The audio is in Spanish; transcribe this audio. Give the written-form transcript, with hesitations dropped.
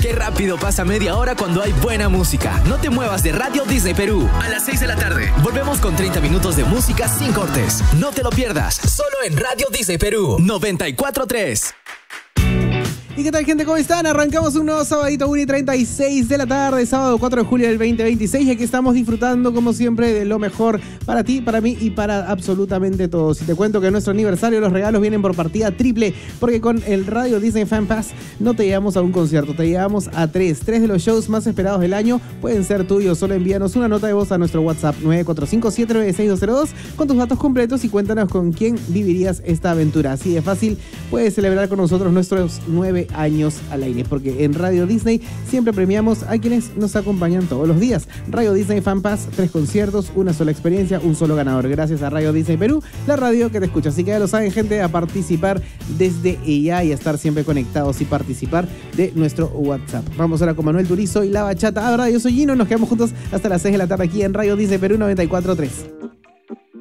Qué rápido pasa media hora cuando hay buena música. No te muevas de Radio Disney Perú. A las 6 de la tarde. Volvemos con 30 minutos de música sin cortes. No te lo pierdas. Solo en Radio Disney Perú 94.3. ¿Y qué tal, gente? ¿Cómo están? Arrancamos un nuevo sabadito, 1:36 de la tarde, sábado 4 de julio del 2026. Y aquí estamos disfrutando, como siempre, de lo mejor para ti, para mí y para absolutamente todos. Y te cuento que en nuestro aniversario los regalos vienen por partida triple, porque con el Radio Disney Fan Pass no te llevamos a un concierto, te llevamos a tres de los shows más esperados del año. Pueden ser tuyos. Solo envíanos una nota de voz a nuestro WhatsApp 945-796-202 con tus datos completos y cuéntanos con quién vivirías esta aventura. Así de fácil, puedes celebrar con nosotros nuestros 9 años al aire, porque en Radio Disney siempre premiamos a quienes nos acompañan todos los días. Radio Disney Fan Pass, 3 conciertos, una sola experiencia, un solo ganador. Gracias a Radio Disney Perú, la radio que te escucha. Así que ya lo saben, gente, a participar desde ya y a estar siempre conectados y participar de nuestro WhatsApp. Vamos ahora con Manuel Turizo y La Bachata. Ahora yo soy Gino, nos quedamos juntos hasta las 6 de la tarde aquí en Radio Disney Perú 94.3.